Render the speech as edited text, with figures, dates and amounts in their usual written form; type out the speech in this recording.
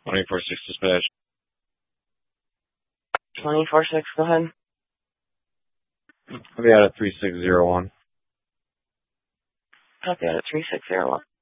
24-6 dispatch. 24-6, go ahead. I'll be out at 3601. Copy out at 3601.